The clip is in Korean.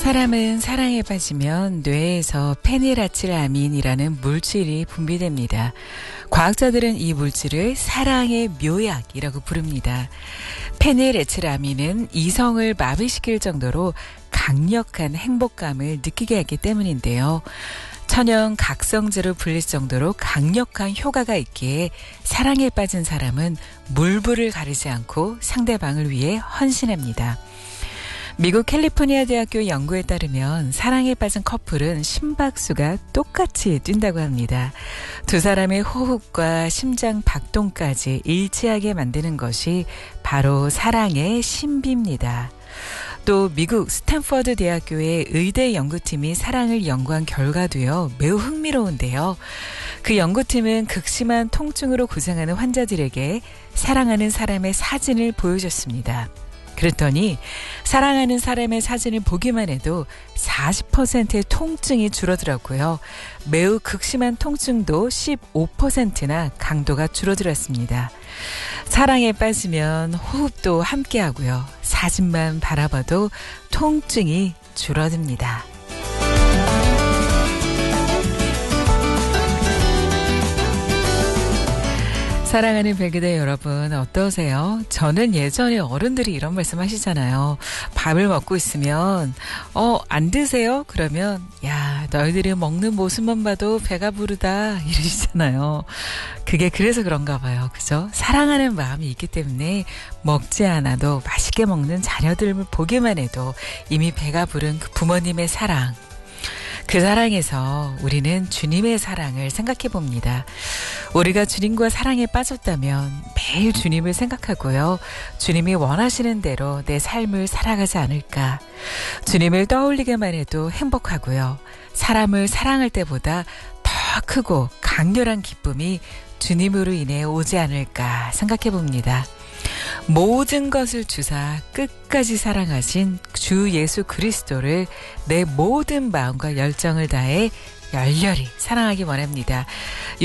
사람은 사랑에 빠지면 뇌에서 페니라칠아민이라는 물질이 분비됩니다. 과학자들은 이 물질을 사랑의 묘약이라고 부릅니다. 페니레칠아민은 이성을 마비시킬 정도로 강력한 행복감을 느끼게 하기 때문인데요. 천연 각성제로 불릴 정도로 강력한 효과가 있기에 사랑에 빠진 사람은 물불을 가리지 않고 상대방을 위해 헌신합니다. 미국 캘리포니아 대학교 연구에 따르면 사랑에 빠진 커플은 심박수가 똑같이 뛴다고 합니다. 두 사람의 호흡과 심장 박동까지 일치하게 만드는 것이 바로 사랑의 신비입니다. 또 미국 스탠퍼드 대학교의 의대 연구팀이 사랑을 연구한 결과도요, 매우 흥미로운데요. 그 연구팀은 극심한 통증으로 고생하는 환자들에게 사랑하는 사람의 사진을 보여줬습니다. 그랬더니 사랑하는 사람의 사진을 보기만 해도 40%의 통증이 줄어들었고요. 매우 극심한 통증도 15%나 강도가 줄어들었습니다. 사랑에 빠지면 호흡도 함께하고요. 사진만 바라봐도 통증이 줄어듭니다. 사랑하는 백그대 여러분 어떠세요? 저는 예전에 어른들이 이런 말씀 하시잖아요. 밥을 먹고 있으면 안 드세요? 그러면 야 너희들이 먹는 모습만 봐도 배가 부르다 이러시잖아요. 그게 그래서 그런가 봐요. 그죠? 사랑하는 마음이 있기 때문에 먹지 않아도 맛있게 먹는 자녀들을 보기만 해도 이미 배가 부른 그 부모님의 사랑, 그 사랑에서 우리는 주님의 사랑을 생각해 봅니다. 우리가 주님과 사랑에 빠졌다면 매일 주님을 생각하고요. 주님이 원하시는 대로 내 삶을 살아가지 않을까. 주님을 떠올리기만 해도 행복하고요. 사람을 사랑할 때보다 더 크고 강렬한 기쁨이 주님으로 인해 오지 않을까 생각해 봅니다. 모든 것을 주사 끝까지 사랑하신 주 예수 그리스도를 내 모든 마음과 열정을 다해 열렬히 사랑하기 원합니다.